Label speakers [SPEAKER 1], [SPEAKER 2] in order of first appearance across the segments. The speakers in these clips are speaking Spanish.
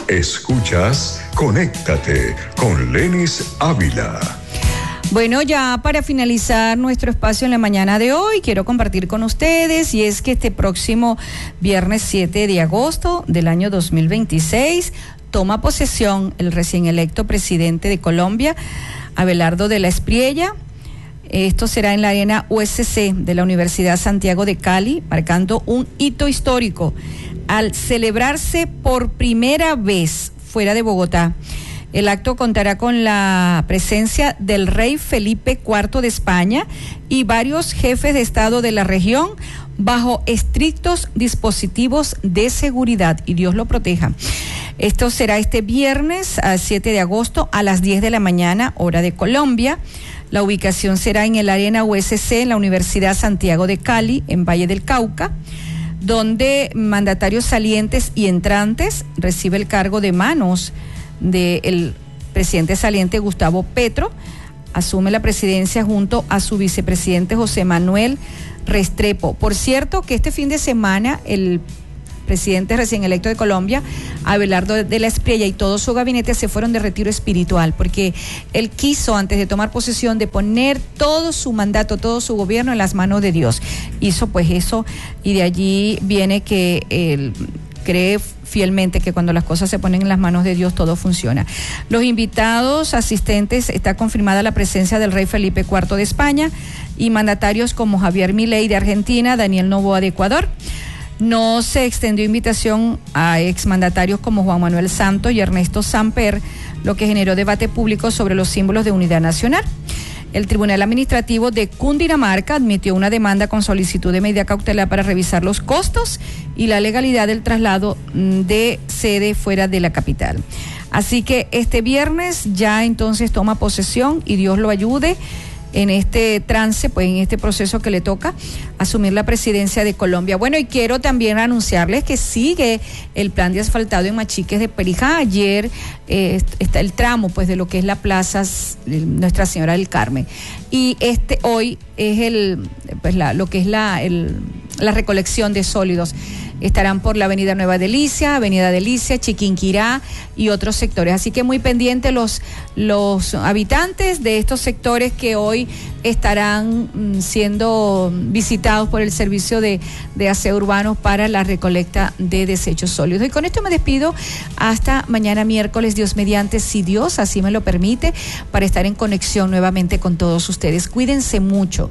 [SPEAKER 1] Escuchas Conéctate con Lenis Ávila.
[SPEAKER 2] Bueno, ya para finalizar nuestro espacio en la mañana de hoy, quiero compartir con ustedes, y es que este próximo viernes 7 de agosto del año 2026 toma posesión el recién electo presidente de Colombia, Abelardo de la Espriella. Esto será en la arena USC de la Universidad Santiago de Cali, marcando un hito histórico al celebrarse por primera vez fuera de Bogotá. El acto contará con la presencia del rey Felipe IV de España y varios jefes de Estado de la región bajo estrictos dispositivos de seguridad, y Dios lo proteja. Esto será este viernes 7 de agosto a las 10 de la mañana, hora de Colombia. La ubicación será en el Arena USC, en la Universidad Santiago de Cali, en Valle del Cauca, donde mandatarios salientes y entrantes recibe el cargo de manos del presidente saliente Gustavo Petro. Asume la presidencia junto a su vicepresidente José Manuel Restrepo. Por cierto, que este fin de semana el presidente recién electo de Colombia, Abelardo de la Espriella, y todo su gabinete se fueron de retiro espiritual, porque él quiso, antes de tomar posesión, de poner todo su mandato, todo su gobierno en las manos de Dios. Hizo pues eso, y de allí viene que él cree fielmente que cuando las cosas se ponen en las manos de Dios, todo funciona. Los invitados asistentes, está confirmada la presencia del rey Felipe IV de España y mandatarios como Javier Milei de Argentina, Daniel Noboa de Ecuador. No se extendió invitación a exmandatarios como Juan Manuel Santos y Ernesto Samper, lo que generó debate público sobre los símbolos de unidad nacional. El Tribunal Administrativo de Cundinamarca admitió una demanda con solicitud de medida cautelar para revisar los costos y la legalidad del traslado de sede fuera de la capital. Así que este viernes ya entonces toma posesión, y Dios lo ayude en este trance, pues en este proceso que le toca asumir la presidencia de Colombia. Bueno, y quiero también anunciarles que sigue el plan de asfaltado en Machiques de Perijá. Ayer está el tramo pues de lo que es la plaza Nuestra Señora del Carmen, y hoy es lo que es la recolección de sólidos. Estarán por la avenida Nueva Delicia, avenida Delicia, Chiquinquirá y otros sectores. Así que muy pendientes los habitantes de estos sectores que hoy estarán siendo visitados por el servicio de aseo urbano para la recolecta de desechos sólidos. Y con esto me despido hasta mañana miércoles, Dios mediante, si Dios así me lo permite, para estar en conexión nuevamente con todos ustedes. Cuídense mucho.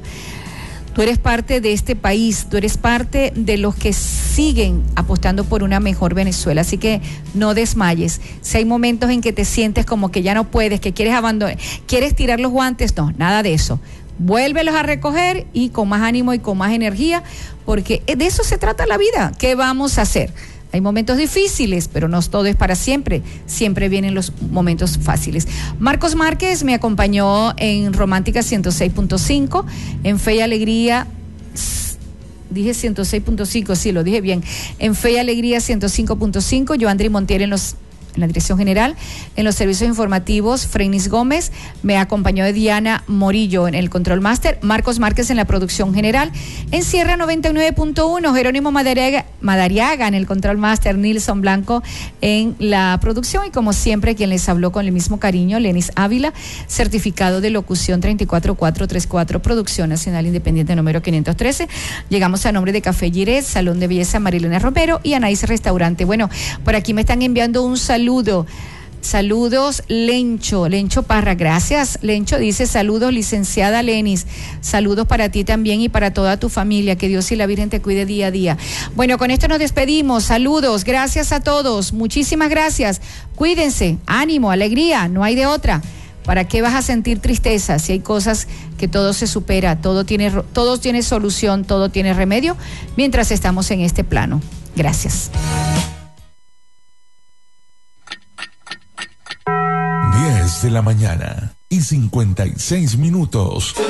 [SPEAKER 2] Tú eres parte de este país, tú eres parte de los que siguen apostando por una mejor Venezuela, así que no desmayes. Si hay momentos en que te sientes como que ya no puedes, que quieres abandonar, quieres tirar los guantes, no, nada de eso. Vuélvelos a recoger, y con más ánimo y con más energía, porque de eso se trata la vida. ¿Qué vamos a hacer? Hay momentos difíciles, pero no todo es para siempre. Siempre vienen los momentos fáciles. Marcos Márquez me acompañó en Romántica 106.5, en Fe y Alegría, dije 106.5, sí, lo dije bien, en Fe y Alegría 105.5, Joandri Montiel en la dirección general, en los servicios informativos, Freinis Gómez, me acompañó Diana Morillo en el control máster, Marcos Márquez en la producción general, en Sierra 99.1, Jerónimo Madariaga en el control máster, Nilson Blanco en la producción, y como siempre quien les habló con el mismo cariño, Lenis Ávila, certificado de locución 34434, Producción Nacional Independiente número 513. Llegamos a nombre de Café Giret, Salón de Belleza Marilena Romero y Anaís Restaurante. Bueno, por aquí me están enviando un saludos, Lencho Parra, gracias Lencho, dice saludos licenciada Lenis, saludos para ti también y para toda tu familia, que Dios y la Virgen te cuide día a día. Bueno, con esto nos despedimos, saludos, gracias a todos, muchísimas gracias, cuídense, ánimo, alegría, no hay de otra. ¿Para qué vas a sentir tristeza si hay cosas que todo se supera, todo tiene solución, todo tiene remedio mientras estamos en este plano? Gracias.
[SPEAKER 3] 10 de la mañana y 56 minutos.